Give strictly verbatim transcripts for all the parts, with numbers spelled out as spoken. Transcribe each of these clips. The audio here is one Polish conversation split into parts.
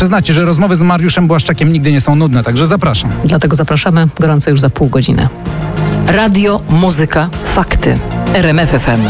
przyznacie, że rozmowy z Mariuszem Błaszczakiem nigdy nie są nudne, także zapraszam. Dlatego zapraszamy gorąco już za pół godziny. Radio, muzyka, fakty. R M F F M.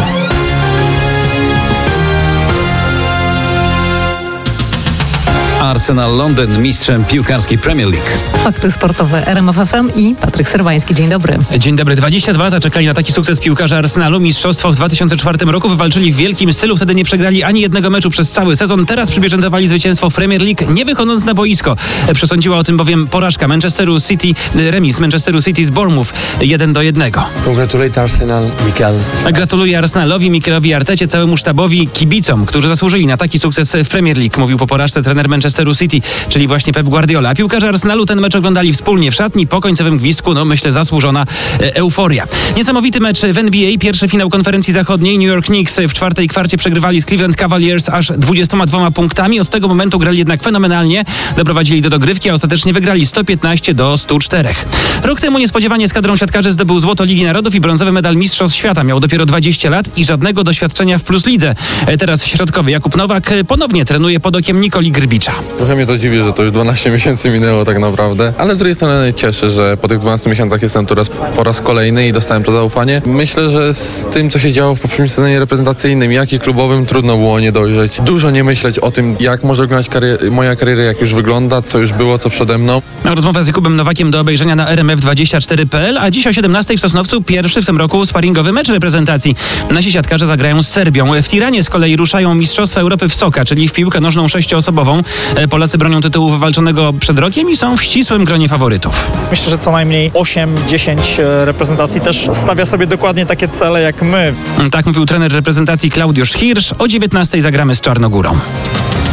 Arsenal Londyn mistrzem piłkarskiej Premier League. Fakty sportowe R M F F M i Patryk Serwański. Dzień dobry. Dzień dobry. dwadzieścia dwa lata czekali na taki sukces piłkarze Arsenalu. Mistrzostwo w dwa tysiące czwartym roku wywalczyli w wielkim stylu. Wtedy nie przegrali ani jednego meczu przez cały sezon. Teraz przypieczętowali zwycięstwo w Premier League, nie wychodząc na boisko. Przesądziła o tym bowiem porażka Manchesteru City, remis Manchesteru City z Bournemouth jeden do jednego. Congratulate Arsenal, Mikel. Gratuluję Arsenalowi, Mikelowi Artecie, całemu sztabowi, kibicom, którzy zasłużyli na taki sukces w Premier League, mówił po porażce trener Manchesteru City, czyli właśnie Pep Guardiola. A piłkarze Arsenalu ten mecz oglądali wspólnie w szatni. Po końcowym gwizdku, no myślę, zasłużona e, euforia. Niesamowity mecz w N B A. Pierwszy finał konferencji zachodniej. New York Knicks w czwartej kwarcie przegrywali z Cleveland Cavaliers aż dwudziestoma dwoma punktami. Od tego momentu grali jednak fenomenalnie. Doprowadzili do dogrywki, a ostatecznie wygrali sto piętnaście do stu czterech. Rok temu niespodziewanie z kadrą siatkarzy zdobył złoto Ligi Narodów i brązowy medal Mistrzostw Świata. Miał dopiero dwadzieścia lat i żadnego doświadczenia w Plus Lidze. E, teraz środkowy Jakub Nowak ponownie trenuje pod okiem Nikoli Grbicza. Trochę mnie to dziwi, że to już dwanaście miesięcy minęło tak naprawdę, ale z drugiej strony cieszę, że po tych dwunastu miesiącach jestem tu raz, po raz kolejny i dostałem to zaufanie. Myślę, że z tym, co się działo w poprzednim sezonie reprezentacyjnym, jak i klubowym, trudno było nie dojrzeć. Dużo nie myśleć o tym, jak może wyglądać karier- moja kariera, jak już wygląda, co już było, co przede mną. Rozmowa z Jakubem Nowakiem do obejrzenia na R M F dwadzieścia cztery kropka p l, a dziś o siedemnastej w Sosnowcu pierwszy w tym roku sparingowy mecz reprezentacji. Nasi siatkarze zagrają z Serbią. W Tiranie z kolei ruszają Mistrzostwa Europy w soka, czyli w piłkę nożną sześcioosobową. Polacy bronią tytułu wywalczonego przed rokiem i są w ścisłym gronie faworytów. Myślę, że co najmniej osiem dziesięć reprezentacji też stawia sobie dokładnie takie cele jak my. Tak mówił trener reprezentacji Klaudiusz Hirsch. O dziewiętnastej zagramy z Czarnogórą.